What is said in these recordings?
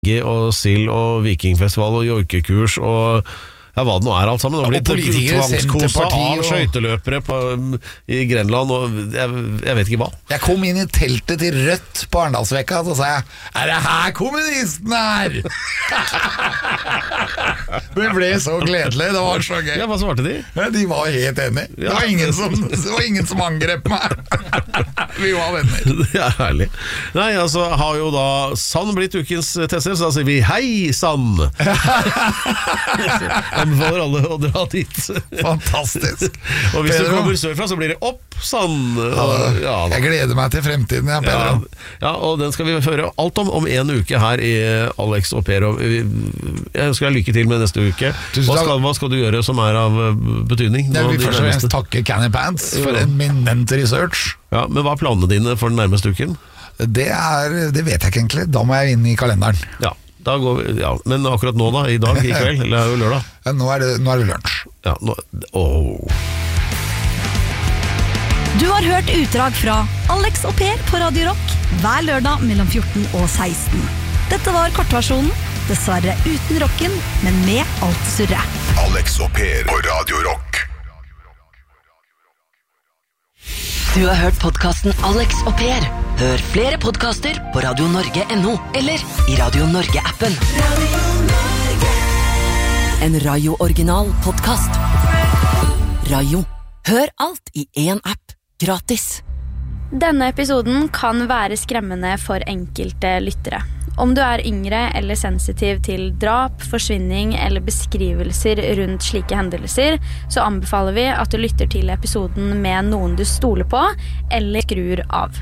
og sild og vikingfestival og joikekurs og hva det nå alt sammen. Det har blitt tvangskosa av skøyteløpere i Grenland og jeg vet ikke hva. Jeg kom inn i teltet til Rødt på Arendalsvekka, så sa jeg, det her kommunisten her? Det ble så gledelig, det var så gøy. Ja, hva svarte de? De var helt enige. Det var ingen som angrep meg. Vi var venner. Det herlig. Nei, altså har jo da Sand blitt ukens tester, så da sier vi hei Sand. Anbefaler alle å dra dit. Fantastisk. Og hvis du kommer sørfra så blir det opp Sand. Jeg gleder meg til fremtiden, Pedro. Ja, og den skal vi høre alt om en uke her i Alex og Per. Jeg ønsker deg lykke til med neste uke. Hva skal du gjøre som av betydning? Jeg vil først og fremst takke Canny Pants for eminent research. Ja, men hva planene dine for den nærmeste uken? Det vet jeg ikke egentlig. Da må jeg inn i kalenderen. Ja, da går vi, men akkurat nå da, i dag, i kveld, eller er det lørdag? Nå er det lunsj. Ja, Du har hørt utdrag fra Alex og Per på Radio Rock hver lørdag mellom 14 og 16. Dette var kortversjonen, dessverre uten rocken, men med alt surre. Alex og Per på Radio Rock. Du har hørt podcasten Alex og Per. Hør flere podcaster på radionorge.no eller i Radio Norge-appen. Radio Norge. En Radio-original podcast. Radio. Hør alt i en app. Gratis. Denne episoden kan være skremmende for enkelte lyttere. Om du er yngre eller sensitiv til drap, forsvinning eller beskrivelser rundt slike hendelser, så anbefaler vi at du lytter til episoden med noen du stoler på, eller skrur av.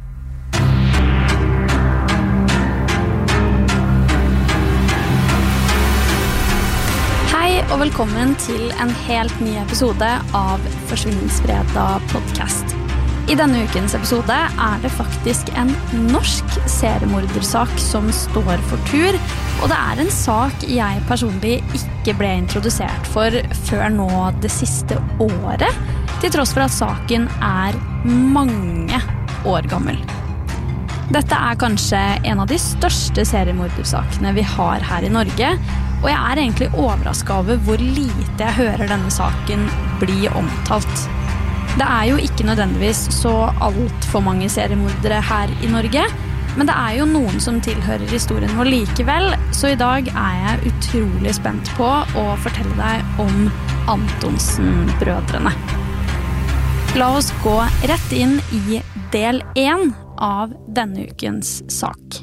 Hei og velkommen til en helt ny episode av Forsvinningsfredag podcast. I denne ukens episode er det faktisk en norsk seriemordersak som står for tur, og det er en sak jeg personlig ikke ble introdusert for før nå det siste året, til tross for at saken er mange år gammel. Dette er kanskje en av de største seriemordersakene vi har her i Norge, og jeg er egentlig overrasket over hvor lite jeg hører denne saken bli omtalt. Det er jo ikke nødvendigvis så alt for mange seriemordere her i Norge, men det er jo noen som tilhører historien vår likevel, så i dag er jeg utrolig spent på å fortelle deg om Antonsen-brødrene. La oss gå rett inn i del 1 av denne ukens sak.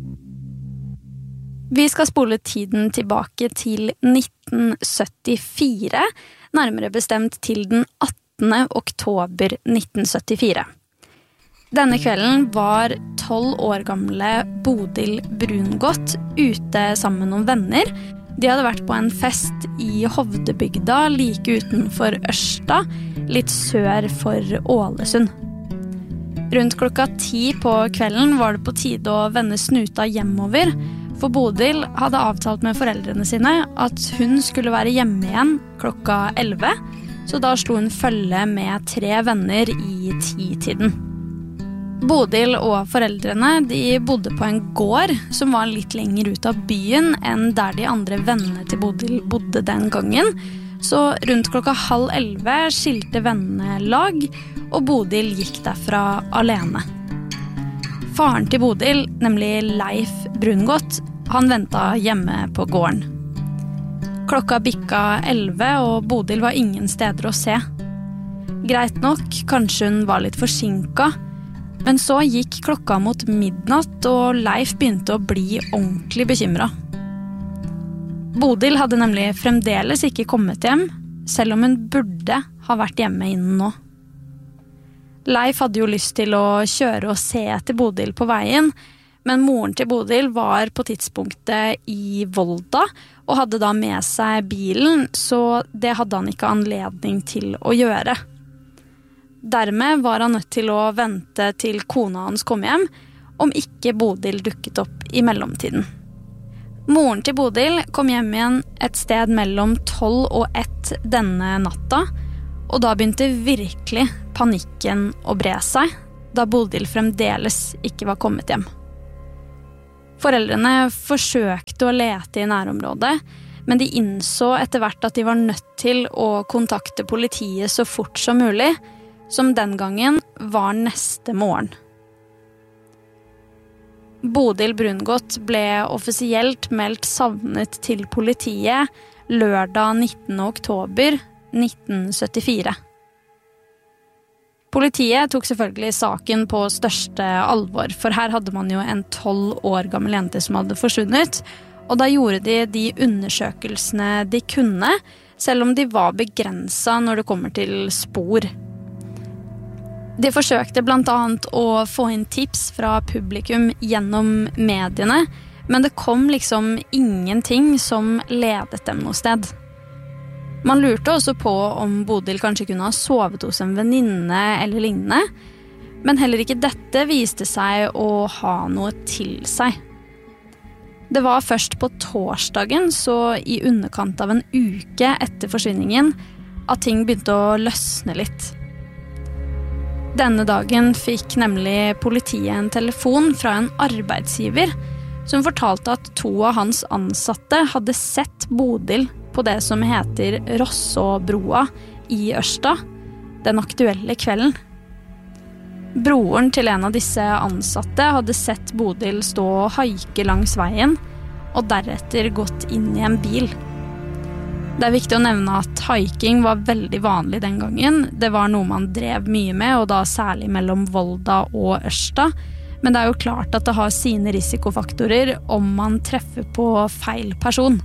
Vi skal spole tiden tilbake til 1974, nærmere bestemt til den 18. oktober 1974. Denne kvelden var 12 år gamle Bodil Brungot ute sammen med noen venner. De hadde vært på en fest i Hovdebygda like utenfor Ørsta, litt sør for Ålesund. Rundt klokka 10 på kvelden var det på tide å vende snuta hjemover, for Bodil hadde avtalt med foreldrene sine at hun skulle være hjemme igjen klokka 11, så da slo hun følge med 3 venner i 10-tiden. Bodil og foreldrene de bodde på en gård som var litt lenger ut av byen enn der de andre vennene til Bodil bodde den gangen, så rundt klokka 10:30 skilte vennene lag, og Bodil gikk derfra alene. Faren til Bodil, nemlig Leif Brungot, han ventet hjemme på gården. Klokka bikka 11, og Bodil var ingen steder å se. Greit nok, kanskje hun var litt forsinket, men så gikk klokka mot midnatt, og Leif begynte å bli ordentlig bekymret. Bodil hadde nemlig fremdeles ikke kommet hjem, selv om hun burde ha vært hjemme innen nå. Leif hadde jo lyst til å kjøre og se etter Bodil på veien, men moren til Bodil var på tidspunktet i Volda, og hadde da med seg bilen, så det hadde han ikke anledning til å gjøre. Dermed var han nødt til å vente til kona hans kom hjem, om ikke Bodil dukket opp i mellomtiden. Moren til Bodil kom hjem igjen et sted mellom 12 og 1 denne natta, og da begynte virkelig panikken å bre seg, da Bodil fremdeles ikke var kommet hjem. Foreldrene forsøkte å lete i nærområdet, men de innså etter hvert at de var nødt til å kontakte politiet så fort som mulig, som den gangen var neste morgen. Bodil Brungot ble offisielt meldt savnet til politiet lørdag 19. oktober 1974. Politiet tok selvfølgelig saken på største alvor, for her hadde man jo en 12 år gammel jente som hadde forsvunnet, og da gjorde de undersøkelsene de kunne, selv om de var begrenset når det kommer til spor. De forsøkte blant annet å få inn tips fra publikum gjennom mediene, men det kom liksom ingenting som ledet dem noe sted. Man lurte også på om Bodil kanskje kunne ha sovet hos en venninne eller lignende, men heller ikke dette viste seg å ha noe til seg. Det var først på torsdagen, så i underkant av en uke etter forsvinningen, at ting begynte å løsne litt. Denne dagen fikk nemlig politiet en telefon fra en arbeidsgiver som fortalte at 2 av hans ansatte hadde sett Bodil på det som heter Rossåbroa i Ørsta den aktuelle kvelden. Broren til en av disse ansatte hadde sett Bodil stå og haike langs veien og deretter gått inn i en bil. Det viktig å nevne at hiking var veldig vanlig den gangen. Det var noe man drev mye med, og da særlig mellom Volda og Ørsta. Men det jo klart at det har sine risikofaktorer om man treffer på feil person.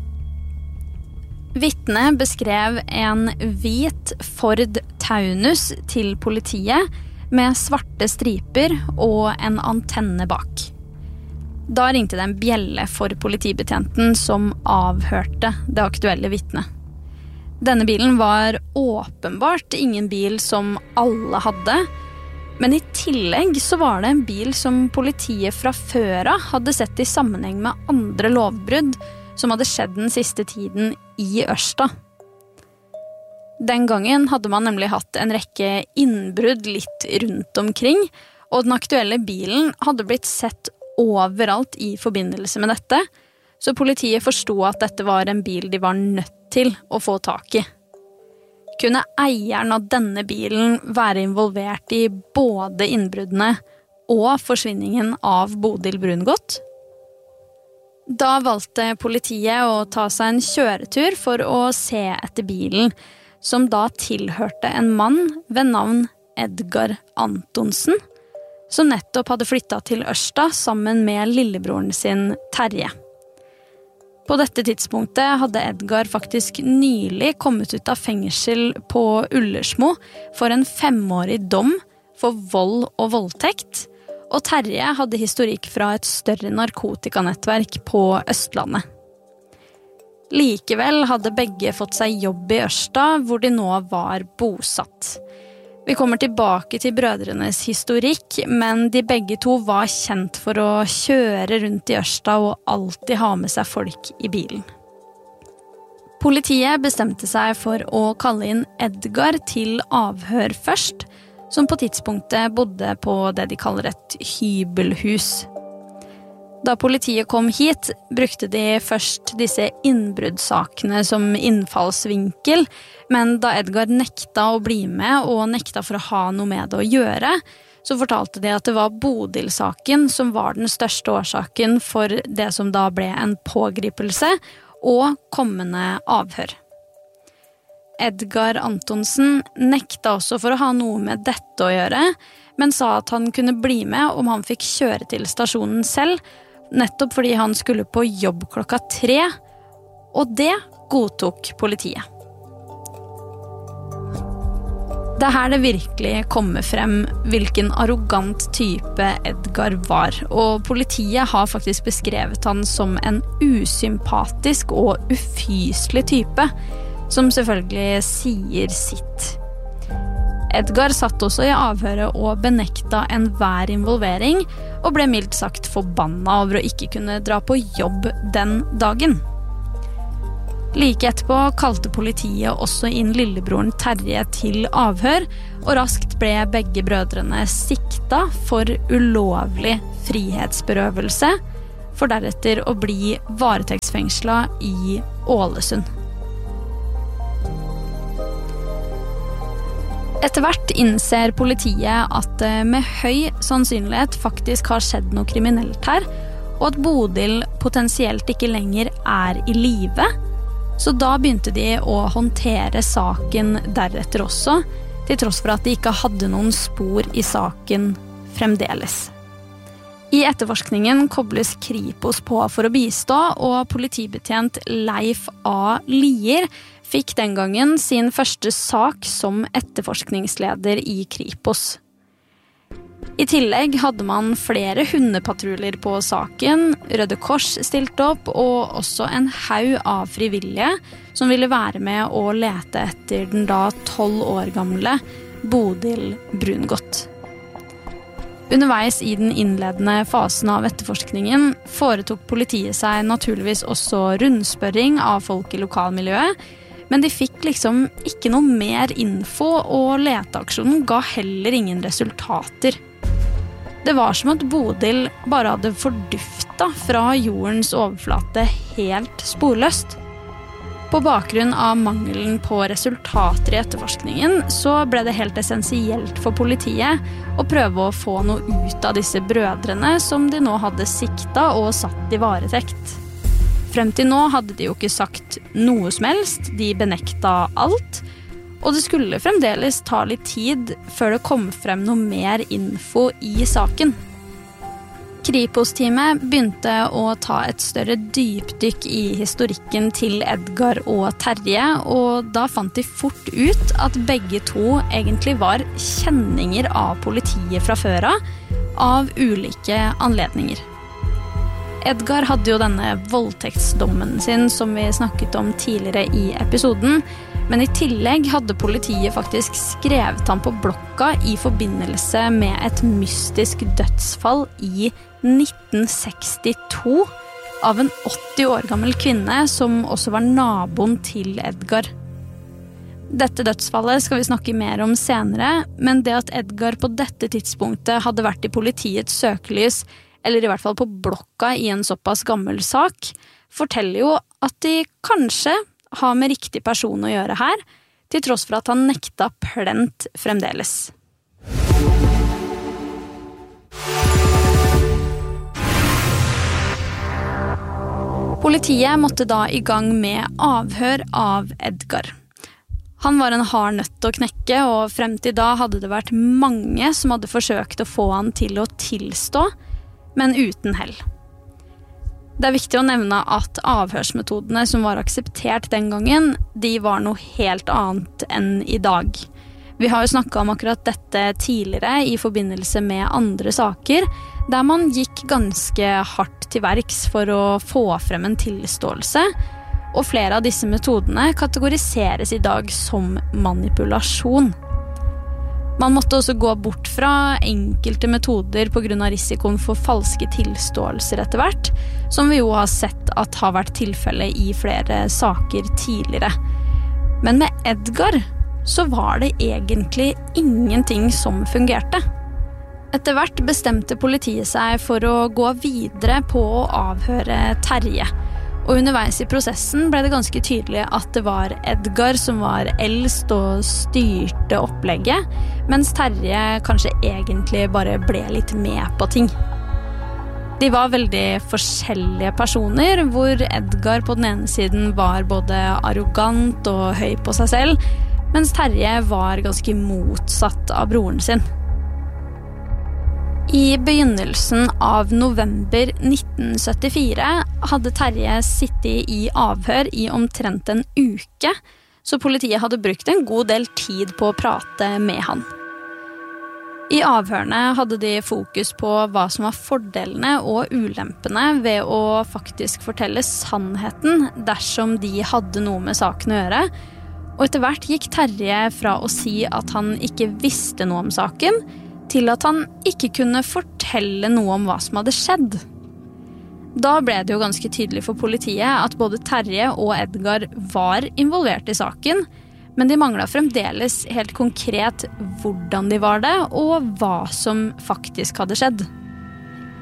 Vitnet beskrev en hvit Ford Taunus til politiet med svarte striper og en antenne bak. Da ringte det en bjelle for politibetjenten som avhørte det aktuelle vitnet. Denne bilen var åpenbart ingen bil som alle hadde, men i tillegg så var det en bil som politiet fra før av hadde sett i sammenheng med andre lovbrudd som hadde skjedd den siste tiden i Ørsta. Den gangen hadde man nemlig hatt en rekke innbrudd litt rundt omkring, og den aktuelle bilen hadde blitt sett overalt i forbindelse med dette, så politiet forstod at dette var en bil de var nødt til å få tak i. Kunne eieren av denne bilen være involvert i både innbruddene og forsvinningen av Bodil Brungot? Da valgte politiet å ta seg en kjøretur for å se etter bilen, som da tilhørte en mann ved navn Edgar Antonsen, som nettopp hadde flyttet til Ørsta sammen med lillebroren sin Terje. På dette tidspunktet hadde Edgar faktisk nylig kommet ut av fengsel på Ullersmo for en 5-årig dom for vold og voldtekt, og Terje hadde historikk fra et større narkotikanettverk på Østlandet. Likevel hadde begge fått seg jobb i Ørsta, hvor de nå var bosatt. Vi kommer tilbake til brødrenes historikk, men de begge to var kjent for å kjøre rundt i Ørsta og alltid ha med seg folk i bilen. Politiet bestemte seg for å kalle inn Edgar til avhør først, som på tidspunktet bodde på det de kaller et hybelhus. Da politiet kom hit, brukte de først disse innbruddssakene som innfallsvinkel, men da Edgar nekta å bli med og nekta for å ha noe med det å gjøre, så fortalte de at det var Bodil-saken som var den største årsaken for det som da ble en pågripelse og kommende avhør. Edgar Antonsen nekta også for å ha noe med dette å gjøre, men sa at han kunne bli med om han fikk kjøre til stasjonen selv, nettopp fordi han skulle på jobb 3, og det godtok politiet. Det her det virkelig kommer frem hvilken arrogant type Edgar var, og politiet har faktisk beskrevet han som en usympatisk og ufyselig type, som selvfølgelig sier sitt. Edgar satt også i avhøret og benekta enhver involvering, og ble mildt sagt forbanna over å ikke kunne dra på jobb den dagen. Like etterpå kalte politiet også inn lillebroren Terje til avhør, og raskt ble begge brødrene sikta for ulovlig frihetsberøvelse, for deretter å bli varetektsfengslet i Ålesund. Etter hvert innser politiet at det med høy sannsynlighet faktisk har skjedd noe kriminelt her, og at Bodil potensielt ikke lenger i live. Så da begynte de å håndtere saken deretter også, til tross for at de ikke hadde noen spor i saken fremdeles. I etterforskningen kobles Kripos på for å bistå, og politibetjent Leif A. Lier fikk den gangen sin første sak som etterforskningsleder i Kripos. I tillegg hadde man flere hundepatruljer på saken, Røde Kors stilte opp, og også en haug av frivillige som ville være med å lete etter den da 12 år gamle Bodil Brungot. Underveis i den innledende fasen av etterforskningen foretok politiet seg naturligvis også rundspørring av folk i lokalmiljøet, men de fikk liksom ikke noe mer info, og leteaksjonen ga heller ingen resultater. Det var som at Bodil bare hadde forduftet fra jordens overflate helt sporløst. På bakgrunn av mangelen på resultater i etterforskningen, så ble det helt essensielt for politiet å prøve å få noe ut av disse brødrene som de nå hadde siktet og satt i varetekt. Frem til nå hadde de jo ikke sagt noe som helst, de benektet alt, og det skulle fremdeles ta litt tid før det kom frem noe mer info i saken. Kripos-teamet begynte å ta et større dypdykk i historikken til Edgar og Terje, og da fant de fort ut at begge to egentlig var kjenninger av politiet fra før av ulike anledninger. Edgar hadde jo denne voldtektsdommen sin som vi snakket om tidligere i episoden, men i tillegg hadde politiet faktisk skrevet han på blokka i forbindelse med et mystisk dødsfall i 1962 av en 80 år gammel kvinne som også var naboen til Edgar. Dette dødsfallet skal vi snakke mer om senere, men det at Edgar på dette tidspunktet hadde vært i politiets søkelys, eller i hvert fall på blokka i en såpass gammel sak, forteller jo at de kanskje har med riktig person å gjøre her, til tross for at han nekta plent fremdeles. Politiet måtte da i gang med avhør av Edgar. Han var en hard nøtt å knekke, og frem til da hadde det vært mange som hadde forsøkt å få han til å tilstå, men uten hell. Det er viktig å nevne at avhørsmetodene som var akseptert den gangen, de var noe helt annet enn i dag. Vi har jo snakket om akkurat dette tidligere i forbindelse med andre saker, der man gikk ganske hardt til verks for å få frem en tilståelse, og flere av disse metodene kategoriseres i dag som manipulasjon. Man måtte også gå bort fra enkelte metoder på grunn av risikoen for falske tilståelser etter hvert, som vi jo har sett at har vært tilfellet i flere saker tidligere. Men med Edgar så var det egentlig ingenting som fungerte. Etter hvert bestemte politiet seg for å gå videre på å avhøre Terje. Og underveis i prosessen ble det ganske tydelig at det var Edgar som var eldst og styrte opplegget, mens Terje kanskje egentlig bare ble litt med på ting. De var veldig forskjellige personer, hvor Edgar på den ene siden var både arrogant og høy på seg selv, mens Terje var ganske motsatt av broren sin. I begynnelsen av november 1974 hadde Terje sittet i avhør i omtrent en uke, så politiet hadde brukt en god del tid på å prate med han. I avhørene hadde de fokus på hva som var fordelene og ulempene ved å faktisk fortelle sannheten dersom de hadde noe med saken å gjøre, og etter hvert gikk Terje fra å si at han ikke visste noe om saken, til at han ikke kunne fortelle noe om hva som hadde skjedd. Da ble det jo ganske tydelig for politiet at både Terje og Edgar var involvert i saken, men de manglet fremdeles helt konkret hvordan de var det, og hva som faktisk hadde skjedd.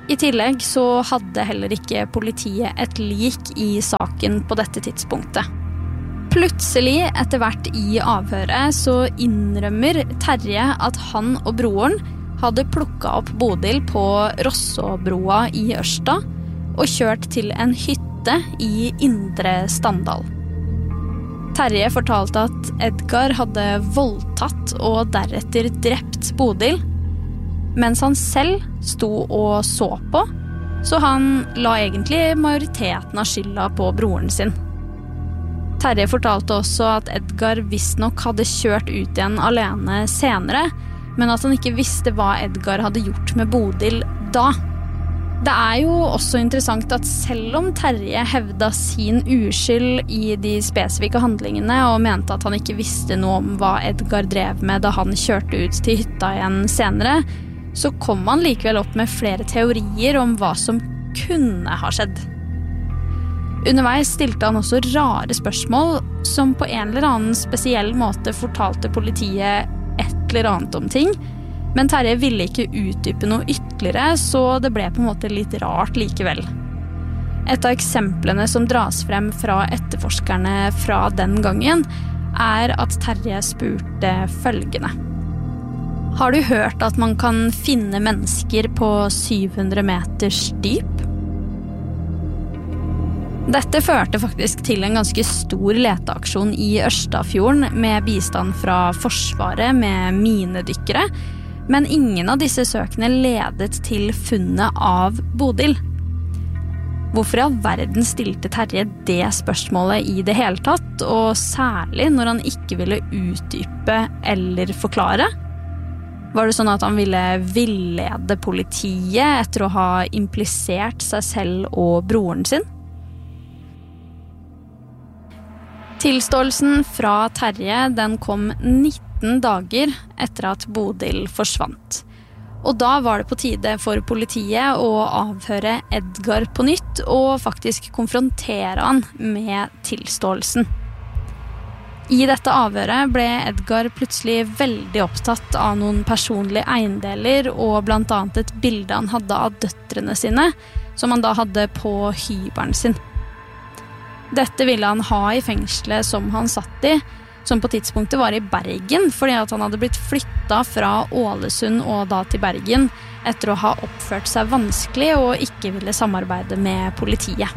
I tillegg så hadde heller ikke politiet et lik I saken på dette tidspunktet. Plutselig, etter hvert I avhøret, så innrømmer Terje at han og broren hadde plukket opp Bodil på Rossåbroa I Ørsta og kjørt til en hytte I Indre Standal. Terje fortalte at Edgar hadde voldtatt og deretter drept Bodil, mens han selv sto og så på, så han la egentlig majoriteten av skylda på broren sin. Terje fortalte også at Edgar visstnok hadde kjørt ut igjen alene senere, men at han ikke visste hva Edgar hadde gjort med Bodil da. Det jo også interessant at selv om Terje hevda sin uskyld I de spesifikke handlingene og mente at han ikke visste noe om hva Edgar drev med da han kjørte ut til hytta igjen senere, så kom han likevel opp med flere teorier om hva som kunne ha skjedd. Underveis stilte han også rare spørsmål som på en eller annen spesiell måte fortalte politiet et eller annet om ting, men Terje ville ikke utdype noe ytterligere, så det ble på en måte litt rart likevel. Et av eksemplene som dras frem fra etterforskerne fra den gangen at Terje spurte følgende. Har du hørt at man kan finne mennesker på 700 meters dyp? Dette førte faktisk til en ganske stor leteaksjon I Ørstafjorden med bistand fra Forsvaret med minedykkere, men ingen av disse søkene ledet til funnet av Bodil. Hvorfor I all verden stilte Terje det spørsmålet I det hele tatt, og særlig når han ikke ville utdype eller forklare? Var det sånn at han ville villede politiet etter å ha implisert seg selv og broren sin? Tilståelsen fra Terje den kom 19 dager etter at Bodil forsvant. Og da var det på tide for politiet å avhøre Edgar på nytt og faktisk konfrontere han med tilståelsen. I dette avhøret ble Edgar plutselig veldig opptatt av noen personlige eiendeler og blant annet et bilde han hadde av døtrene sine, som han da hadde på hybelen sin. Dette ville han ha I fengselet som han satt I, som på tidspunktet var I Bergen, fordi at han hadde blitt flyttet fra Ålesund og da til Bergen etter å ha oppført seg vanskelig og ikke ville samarbeide med politiet.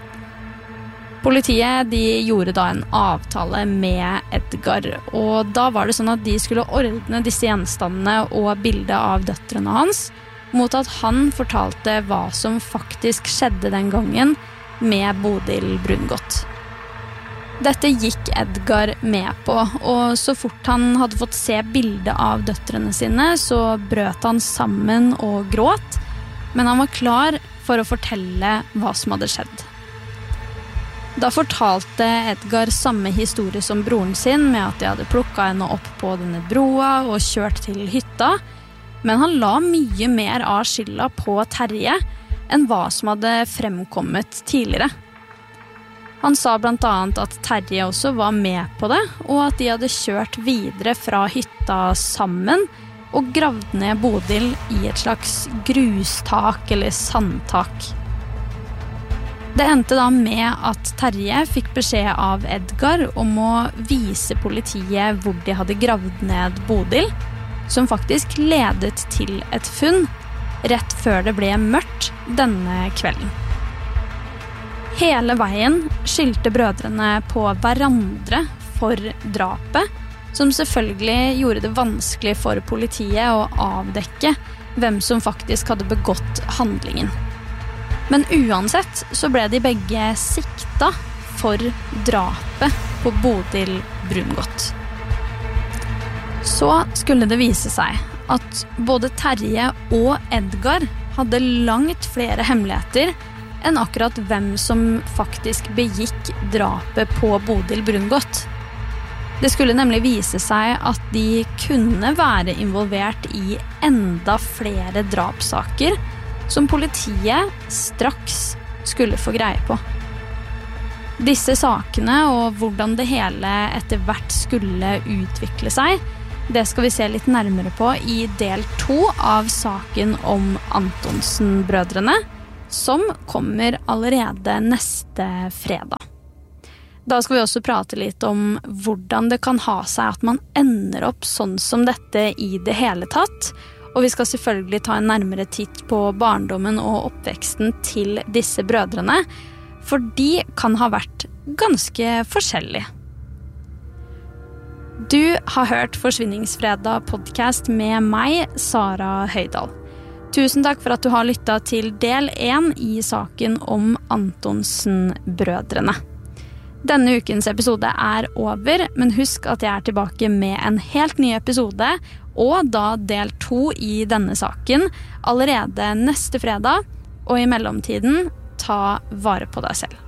Politiet de gjorde da en avtale med Edgar, og da var det sånn at de skulle ordne disse gjenstandene og bildet av døtrene hans, mot at han fortalte hva som faktisk skjedde den gangen med Bodil Brungot. Dette gikk Edgar med på, og så fort han hadde fått se bildet av døtrene sine, så brøt han sammen og gråt, men han var klar for å fortelle hva som hadde skjedd. Da fortalte Edgar samme historie som broren sin, med at de hadde plukket henne opp på denne broa og kjørt til hytta, men han la mye mer av skylda på Terje enn hva som hadde fremkommet tidligere. Han sa blant annet at Terje også var med på det, og at de hadde kjørt videre fra hytta sammen og gravd ned Bodil I et slags grustak eller sandtak. Det endte da med at Terje fikk beskjed av Edgar om å vise politiet hvor de hadde gravd ned Bodil, som faktisk ledet til et funn rett før det ble mørkt denne kvelden. Hele veien skyldte brødrene på hverandre for drapet, som selvfølgelig gjorde det vanskelig for politiet å avdekke hvem som faktisk hadde begått handlingen. Men uansett så ble de begge sikta for drapet på Bodil Brungot. Så skulle det vise seg at både Terje og Edgar hadde langt flere hemmeligheter enn akkurat hvem som faktisk begikk drapet på Bodil Brungot. Det skulle nemlig vise seg at de kunne være involvert I enda flere drapssaker som politiet straks skulle få greie på. Disse sakene og hvordan det hele etter hvert skulle utvikle seg, Det skal vi se litt nærmere på i del 2 av saken om Antonsen-brødrene, som kommer allerede neste fredag. Da skal vi også prate litt om hvordan det kan ha seg at man ender opp sånn som dette i det hele tatt, og vi skal selvfølgelig ta en nærmere titt på barndommen og oppveksten til disse brødrene, for de kan ha vært ganske forskjellige. Du har hørt Forsvinningsfredag podcast med meg, Sara Høydal. Tusen takk for at du har lyttet til del 1 i saken om Antonsen-brødrene. Denne ukens episode er over, men husk at jeg er tilbake med en helt ny episode, og da del 2 i denne saken, allerede neste fredag, og i mellomtiden, ta vare på deg selv.